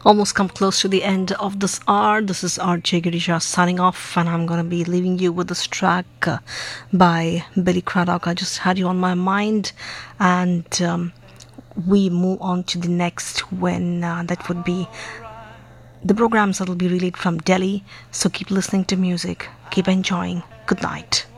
Almost come close to the end of this hour. This is RJ Girisha signing off, and I'm gonna be leaving you with this track by Billy Craddock. I just had you on my mind, and we move on to the next when that would be the programs that will be relayed from Delhi. So keep listening to music, keep enjoying. Good night.